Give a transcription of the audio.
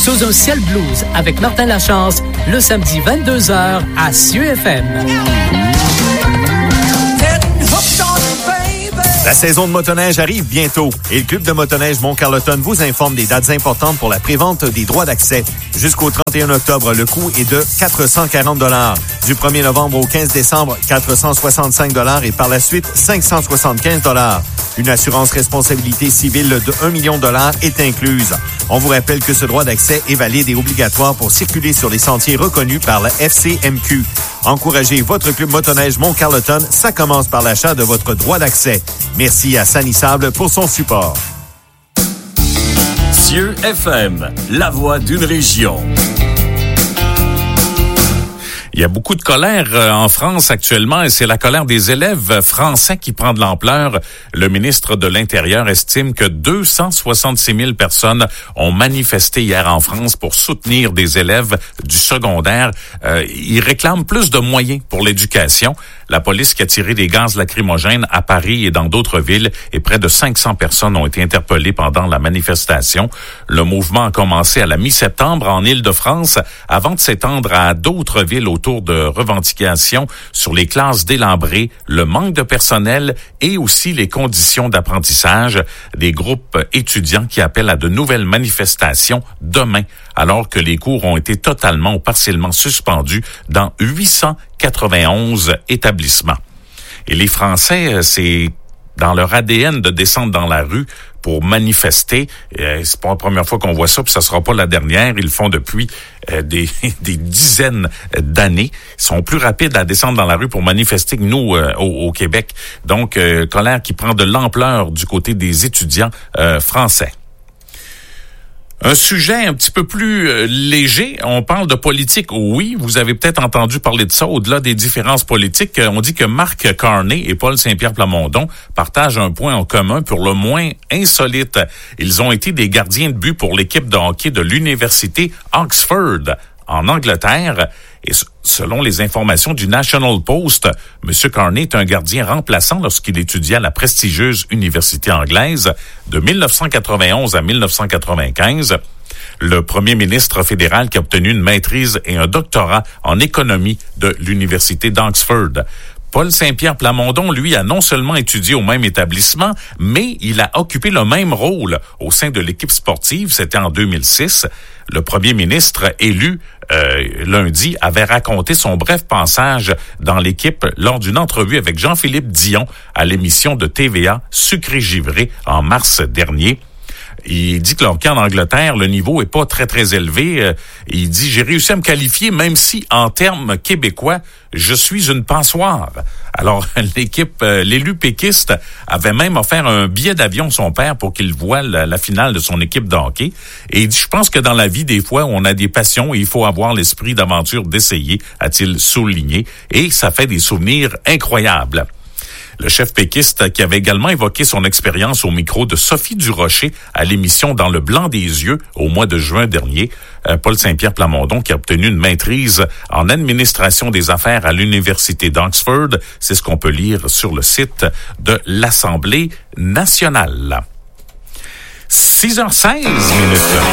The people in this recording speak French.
Sous un ciel blues avec Martin Lachance, le samedi 22h à Cieux FM. La saison de motoneige arrive bientôt et le Club de motoneige Mont-Carleton vous informe des dates importantes pour la prévente des droits d'accès. Jusqu'au 31 octobre, le coût est de 440 $. Du 1er novembre au 15 décembre, 465 $ et par la suite, 575 $. Une assurance responsabilité civile de 1 million $ est incluse. On vous rappelle que ce droit d'accès est valide et obligatoire pour circuler sur les sentiers reconnus par la FCMQ. Encouragez votre club motoneige Mont-Carleton, ça commence par l'achat de votre droit d'accès. Merci à Sanissable pour son support. Cieux FM, la voix d'une région. Il y a beaucoup de colère en France actuellement et c'est la colère des élèves français qui prend de l'ampleur. Le ministre de l'Intérieur estime que 266 000 personnes ont manifesté hier en France pour soutenir des élèves du secondaire. Ils réclament plus de moyens pour l'éducation. La police qui a tiré des gaz lacrymogènes à Paris et dans d'autres villes et près de 500 personnes ont été interpellées pendant la manifestation. Le mouvement a commencé à la mi-septembre en Île-de-France avant de s'étendre à d'autres villes autour de revendications sur les classes délabrées, le manque de personnel et aussi les conditions d'apprentissage. Des groupes étudiants qui appellent à de nouvelles manifestations demain, alors que les cours ont été totalement ou partiellement suspendus dans 891 établissements. Et les Français, c'est dans leur ADN de descendre dans la rue pour manifester. C'est pas la première fois qu'on voit ça, puis ça sera pas la dernière. Ils le font depuis des dizaines d'années. Ils sont plus rapides à descendre dans la rue pour manifester que nous au Québec. Donc, colère qui prend de l'ampleur du côté des étudiants français. Un sujet un petit peu plus léger, on parle de politique. Oui, vous avez peut-être entendu parler de ça. Au-delà des différences politiques, on dit que Marc Carney et Paul Saint-Pierre Plamondon partagent un point en commun pour le moins insolite. Ils ont été des gardiens de but pour l'équipe de hockey de l'université Oxford en Angleterre. Et selon les informations du National Post, M. Carney est un gardien remplaçant lorsqu'il étudiait à la prestigieuse université anglaise de 1991 à 1995. Le premier ministre fédéral qui a obtenu une maîtrise et un doctorat en économie de l'université d'Oxford. Paul Saint-Pierre Plamondon, lui, a non seulement étudié au même établissement, mais il a occupé le même rôle au sein de l'équipe sportive. C'était en 2006. Le premier ministre élu lundi avait raconté son bref passage dans l'équipe lors d'une entrevue avec Jean-Philippe Dion à l'émission de TVA Sucré Givré en mars dernier. Il dit que le hockey en Angleterre, le niveau est pas très, très élevé. Il dit, j'ai réussi à me qualifier, même si, en termes québécois, je suis une passoire. Alors, l'équipe, l'élu péquiste avait même offert un billet d'avion à son père pour qu'il voie la finale de son équipe de hockey. Et il dit, je pense que dans la vie, des fois, on a des passions et il faut avoir l'esprit d'aventure d'essayer, a-t-il souligné. Et ça fait des souvenirs incroyables. Le chef péquiste qui avait également évoqué son expérience au micro de Sophie Durocher à l'émission Dans le blanc des yeux au mois de juin dernier. Paul Saint-Pierre Plamondon qui a obtenu une maîtrise en administration des affaires à l'université d'Oxford. C'est ce qu'on peut lire sur le site de l'Assemblée nationale. 6h16 minutes.